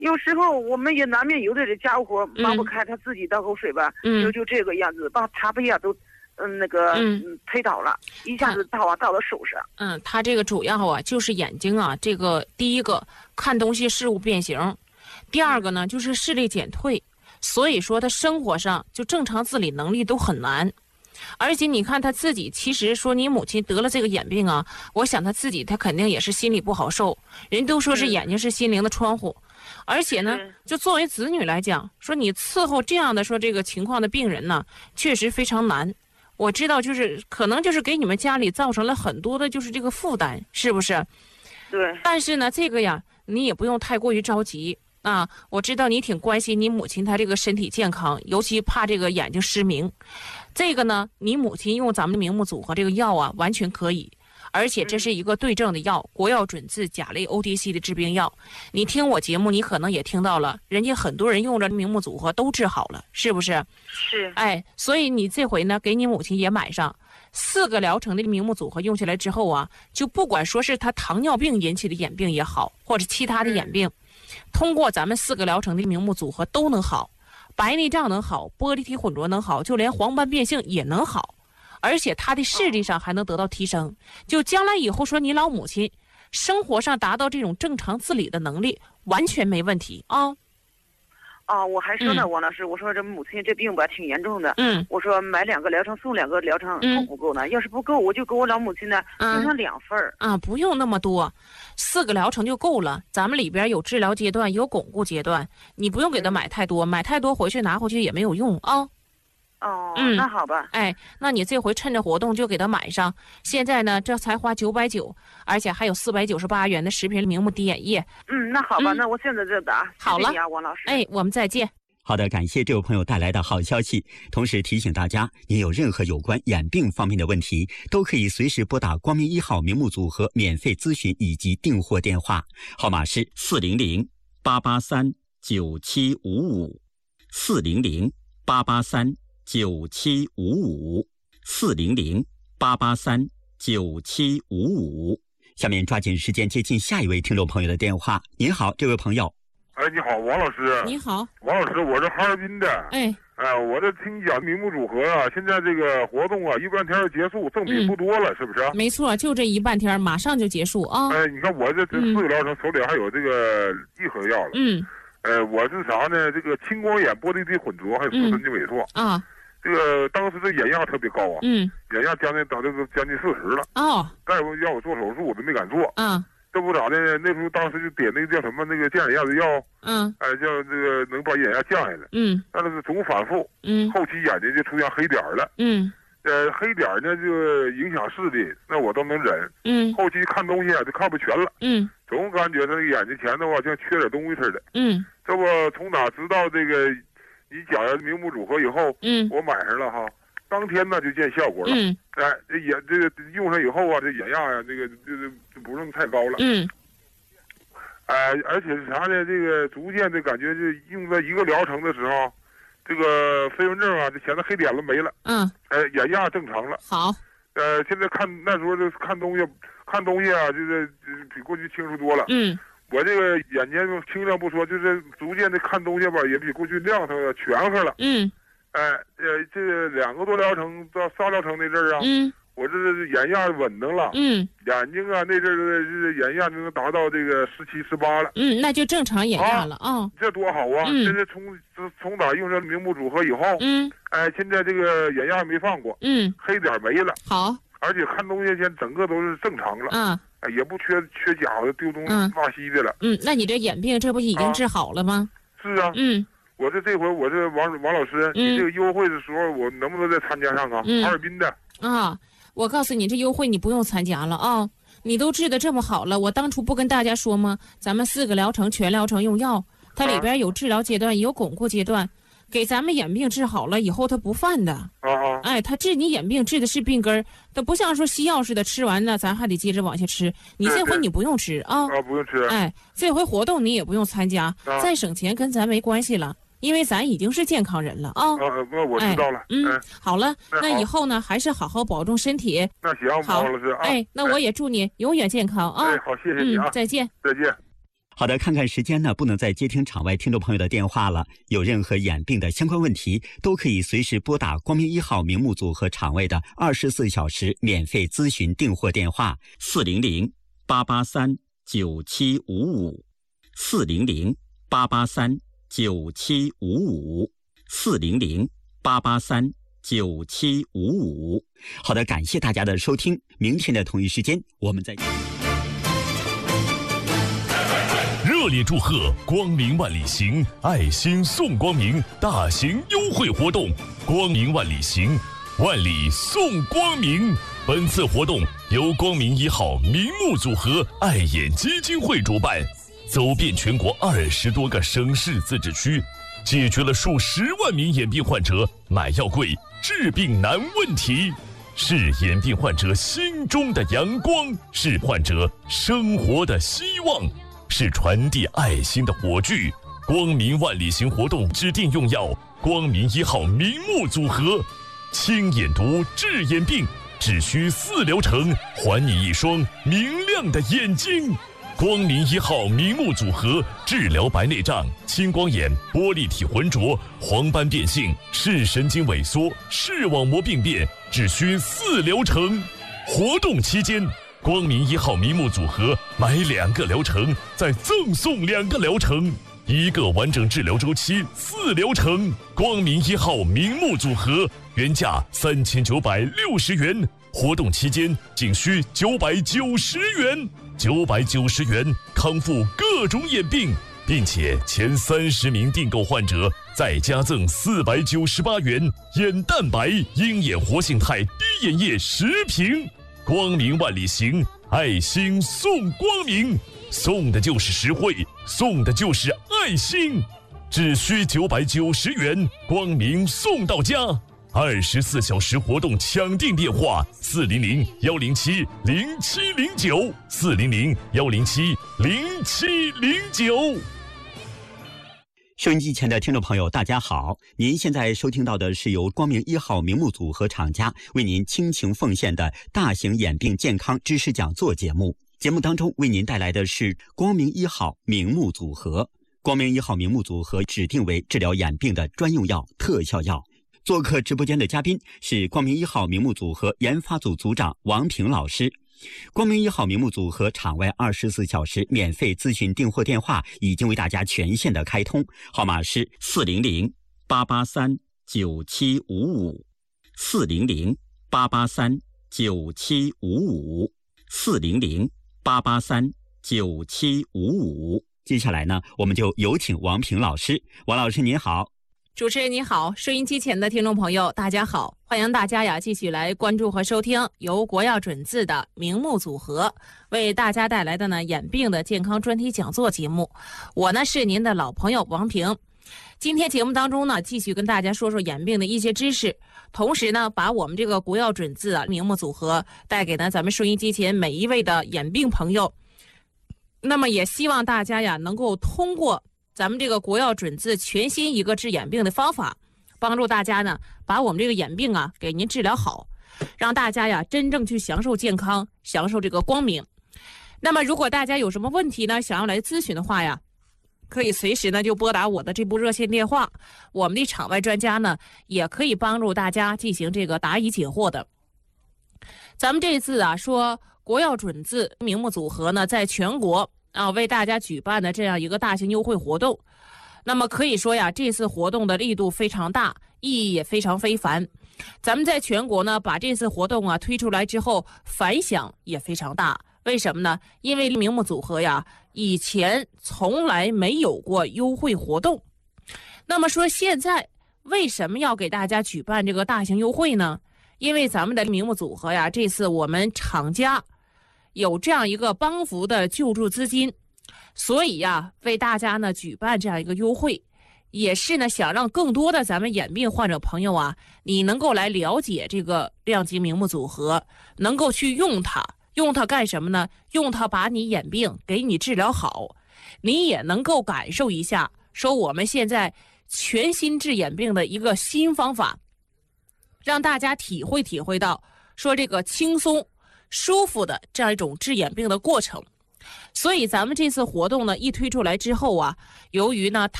有时候我们也难免有的这家务活忙不开，他自己倒口水吧，就这个样子，把茶杯呀都推倒了，一下子倒到手上。 他这个主要啊就是眼睛啊，这个第一个看东西事物变形，第二个呢就是视力减退，所以说他生活上就正常自理能力都很难。而且你看他自己，其实说你母亲得了这个眼病啊，我想他自己他肯定也是心里不好受。人都说是眼睛是心灵的窗户，而且呢，就作为子女来讲，说你伺候这样的说这个情况的病人呢，确实非常难。我知道，就是可能就是给你们家里造成了很多的就是这个负担，是不是？ 对。 但是呢，这个呀，你也不用太过于着急啊。我知道你挺关心你母亲她这个身体健康，尤其怕这个眼睛失明。这个呢，你母亲用咱们的明目组合这个药啊，完全可以，而且这是一个对症的药，国药准字甲类 OTC 的治病药。你听我节目，你可能也听到了，人家很多人用了明目组合都治好了，是不是？ 是。 所以你这回呢，给你母亲也买上4个疗程的明目组合，用下来之后啊，就不管说是她糖尿病引起的眼病也好，或者其他的眼病，通过咱们4个疗程的明目组合都能好。白内障能好，玻璃体混浊能好，就连黄斑变性也能好，而且他的视力上还能得到提升。就将来以后说你老母亲生活上达到这种正常自理的能力，完全没问题啊。 我还说呢，王老师，我说这母亲这病吧挺严重的，我说买2个疗程送2个疗程够不够呢？要是不够，我就给我老母亲呢订上2份儿。 不用那么多，4个疗程就够了。咱们里边有治疗阶段，有巩固阶段，你不用给他买太多，买太多回去拿回去也没有用啊。 那好吧。 那你这回趁着活动就给他买上。现在呢，这才花990，而且还有498元的10瓶明目滴眼液。 那好吧，那我现在就打。 好了， 谢谢你啊，王老师。 我们再见。 好的，感谢这位朋友带来的好消息。同时提醒大家，您有任何有关眼病方面的问题，都可以随时拨打光明1号明目组合免费咨询以及订货电话，号码是400-883-9755，400-883-9755。下面抓紧时间接近下一位听众朋友的电话。您好，这位朋友。 你好，王老师。 你好， 王老师，我是哈尔滨的。我这听你讲明目组合啊，现在这个活动啊，1半天结束，赠品不多了，是不是？ 没错，就这1半天，马上就结束啊。 你看我这4个疗程手里还有这个1盒药了。我是啥呢？这个青光眼、玻璃体混浊，还有视神经萎缩啊。这个当时这眼压特别高啊。眼压将近40了。大夫要我做手术，我都没敢做。这不咋的，那时候当时就点那个叫什么那个降眼压的药，叫这个能把眼压降下来，但是总反复，后期眼睛就出现黑点了，黑点呢就影响视力，那我都能忍，后期看东西啊就看不全了，总感觉这个眼睛前头啊像缺点东西似的，这不从哪知道这个你讲完明目组合以后，我买上了哈。当天呢就见效果了，这个用上以后啊，这眼压呀，这个就不用太高了，而且是啥呢？这个逐渐的感觉，就用在一个疗程的时候，这个飞蚊症啊，就前头黑点了没了，眼压正常了。 好， 现在那时候就看东西啊，就是比过去清楚多了。我这个眼睛清亮不说，就是逐渐的看东西吧，也比过去亮堂了，全乎了。这2个多疗程到3疗程那阵儿啊，我这眼压稳当了，眼睛啊那阵儿这眼压就能达到这个17、18了， 那就正常眼压了啊， 这多好啊！现在从哪用上明目组合以后，现在这个眼压没放过，黑点没了， 好， 而且看东西现整个都是正常了，也不缺假的丢东落西的了， 那你这眼病这不已经治好了吗？ 是啊，我这回我这王老师，你这个优惠的时候，我能不能再参加上啊？哈尔滨的我告诉你，这优惠你不用参加了啊！你都治得这么好了，我当初不跟大家说吗？咱们4个疗程全疗程用药，它里边有治疗阶段，也有巩固阶段，给咱们眼病治好了以后，它不犯的。它治你眼病治的是病根儿，它不像说西药似的，吃完了咱还得接着往下吃。你这回你不用吃啊！ 不用吃。 这回活动你也不用参加，再省钱跟咱没关系了。因为咱已经是健康人了啊！ 那我知道了。 好了，那以后呢，还是好好保重身体。 那行，王老师啊。 那我也祝你永远健康啊！ 好，谢谢你啊！ 再见。 再见。 好的，看看时间呢，不能再接听场外听众朋友的电话了。有任何眼病的相关问题，都可以随时拨打光明1号名目组和场外的24小时免费咨询订货电话400-883-9755 400-883-9755 400-883-9755。好的，感谢大家的收听，明天的同一时间我们再见。 热烈祝贺光明万里行爱心送光明大型优惠活动，光明万里行，万里送光明。本次活动由光明1号明目组合爱眼基金会主办，走遍全国20多个省市自治区，解决了数10万名眼病患者买药贵、治病难问题，是眼病患者心中的阳光，是患者生活的希望，是传递爱心的火炬。光明万里行活动指定用药光明1号明目组合，清眼毒治眼病，只需4疗程，还你一双明亮的眼睛。光明1号明目组合治疗白内障、青光眼、玻璃体浑浊、黄斑变性、视神经萎缩、视网膜病变，只需4疗程。活动期间，光明1号明目组合买2个疗程，再赠送2个疗程，1个完整治疗周期4疗程。光明1号明目组合原价3960元，活动期间仅需990元，990元康复各种眼病，并且前30名订购患者再加赠498元眼蛋白鹰眼活性肽滴眼液10瓶。光明万里行，爱心送光明，送的就是实惠，送的就是爱心，只需990元，光明送到家。24小时活动抢订电话400-107-0709 400-107-0709。 收音机前的听众朋友大家好，您现在收听到的是由光明1号明目组合厂家为您倾情奉献的大型眼病健康知识讲座节目。节目当中为您带来的是光明1号明目组合。光明1号明目组合指定为治疗眼病的专用药、特效药。做客直播间的嘉宾是光明1号明目组合研发组组长王平老师。光明1号明目组合场外24小时免费咨询订货电话已经为大家全线的开通，号码是400-883-9755 400-883-9755 400-883-9755。接下来呢，我们就有请王平老师。王老师您好。 主持人你好，收音机前的听众朋友大家好，欢迎大家继续来关注和收听由国药准字的明目组合为大家带来的眼病的健康专题讲座节目。我是您的老朋友王平。今天节目当中继续跟大家说说眼病的一些知识，同时把我们这个国药准字明目组合带给咱们收音机前每一位的眼病朋友。那么也希望大家能够通过咱们这个国药准字全新一个治眼病的方法，帮助大家把我们这个眼病给您治疗好，让大家真正去享受健康，享受这个光明。那么如果大家有什么问题想要来咨询的话可以随时就拨打我的这部热线电话，我们的场外专家也可以帮助大家进行这个答疑解惑的。咱们这次说国药准字明目组合在全国为大家举办的这样一个大型优惠活动。那么可以说这次活动的力度非常大，意义也非常非凡。咱们在全国把这次活动推出来之后，反响也非常大。为什么呢？因为明目组合以前从来没有过优惠活动。那么说现在为什么要给大家举办这个大型优惠呢？因为咱们的明目组合这次我们厂家有这样一个帮扶的救助资金，所以为大家举办这样一个优惠，也是想让更多的咱们眼病患者朋友你能够来了解这个亮极明目组合，能够去用它干什么呢？用它把你眼病给你治疗好，你也能够感受一下说我们现在全新治眼病的一个新方法，让大家体会到说这个轻松舒服的这样一种治眼病的过程。 所以咱们这次活动呢一推出来之后啊，由于呢